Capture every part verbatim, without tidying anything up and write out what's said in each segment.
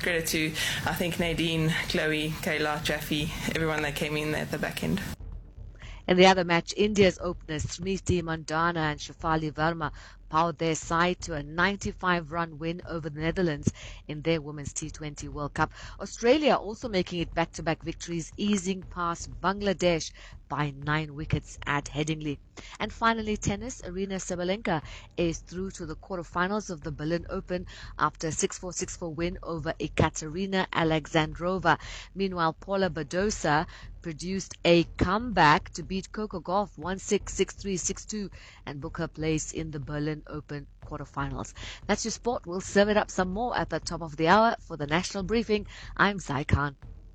credit to, I think, Nadine, Chloe, Kayla, Jaffe, everyone that came in there at the back end. In the other match, India's openers Smriti Mandana and Shafali Verma powered their side to a ninety-five run win over the Netherlands in their Women's T twenty World Cup. Australia also making it back-to-back victories, easing past Bangladesh by nine wickets at Headingley. And finally, tennis, Arina Sabalenka is through to the quarterfinals of the Berlin Open after a six four six four win over Ekaterina Alexandrova. Meanwhile, Paula Badosa produced a comeback to beat Coco Gauff one six, six three, six two and book her place in the Berlin Open quarterfinals. That's your sport. We'll serve it up some more at the top of the hour. For the National Briefing, I'm Zai Khan.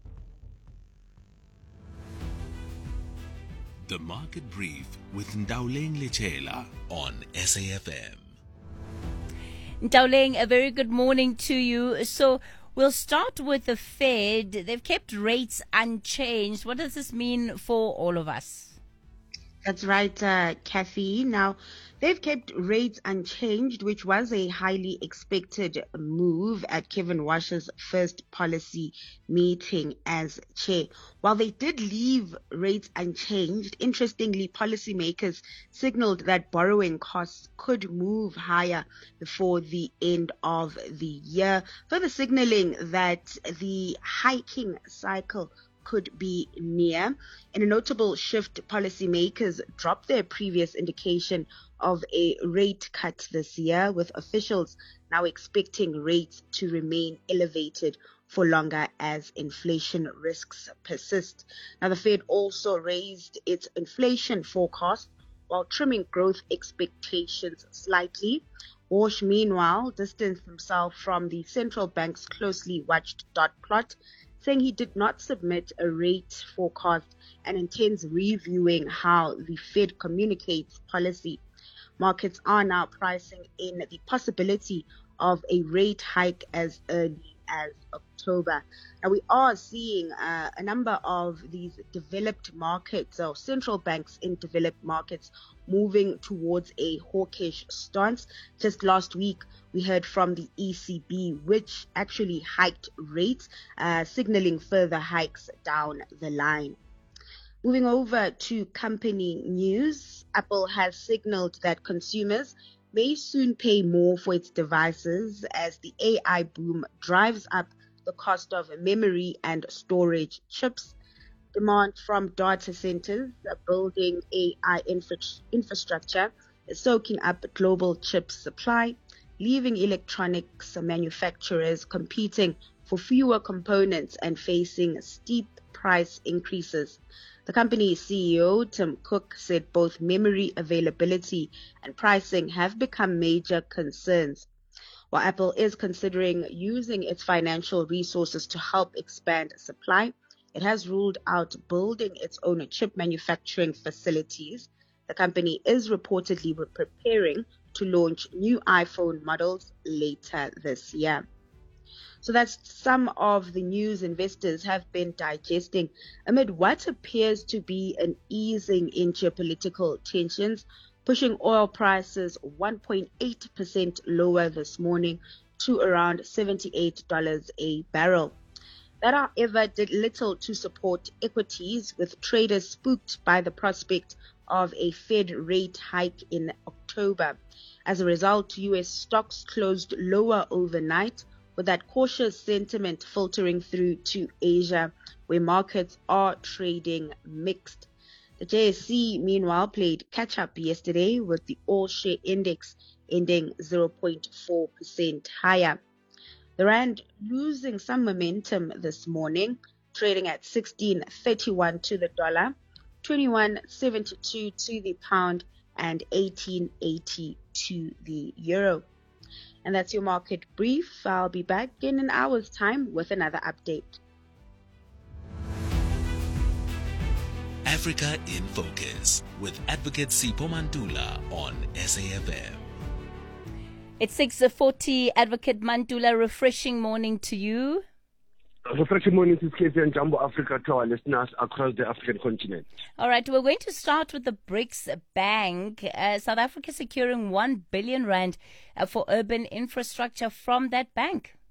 The Market Brief with Ndauleng Lechela on S A F M. Ndauleng, a very good morning to you. So we'll start with the Fed. They've kept rates unchanged. What does this mean for all of us? That's right, uh, Kathy. Now, they've kept rates unchanged, which was a highly expected move at Kevin Wash's first policy meeting as chair. While they did leave rates unchanged, interestingly, policymakers signaled that borrowing costs could move higher before the end of the year, further signaling that the hiking cycle could be near. In a notable shift, policymakers dropped their previous indication of a rate cut this year, with officials now expecting rates to remain elevated for longer as inflation risks persist. Now, the Fed also raised its inflation forecast while trimming growth expectations slightly. Walsh, meanwhile, distanced himself from the central bank's closely watched dot plot, saying he did not submit a rate forecast and intends reviewing how the Fed communicates policy. Markets are now pricing in the possibility of a rate hike as early as October. Now, we are seeing uh, a number of these developed markets, or central banks in developed markets, moving towards a hawkish stance. Just last week, we heard from the E C B, which actually hiked rates, uh, signaling further hikes down the line. Moving over to company news, Apple has signaled that consumers may soon pay more for its devices as the A I boom drives up the cost of memory and storage chips. Demand from data centers building A I infra- infrastructure is soaking up global chip supply, leaving electronics manufacturers competing for fewer components and facing steep price increases. The company's C E O, Tim Cook, said both memory availability and pricing have become major concerns. While Apple is considering using its financial resources to help expand supply, it has ruled out building its own chip manufacturing facilities. The company is reportedly preparing to launch new iPhone models later this year. So that's some of the news investors have been digesting amid what appears to be an easing in geopolitical tensions, pushing oil prices one point eight percent lower this morning to around seventy-eight dollars a barrel. That, however, did little to support equities, with traders spooked by the prospect of a Fed rate hike in October. As a result, U S stocks closed lower overnight, with that cautious sentiment filtering through to Asia, where markets are trading mixed. The J S E, meanwhile, played catch-up yesterday, with the all-share index ending zero point four percent higher. The rand losing some momentum this morning, trading at sixteen thirty-one to the dollar, twenty-one seventy-two to the pound, and eighteen eighty to the euro. And that's your market brief. I'll be back in an hour's time with another update. Africa in Focus with Advocate Sipho Mantula on S A F M. It's six forty. Advocate Mantula, refreshing morning to you. Refreshing morning to K Z and Jumbo Africa to our listeners across the African continent. All right, we're going to start with the BRICS Bank. Uh, South Africa securing one billion rand uh, for urban infrastructure from that bank.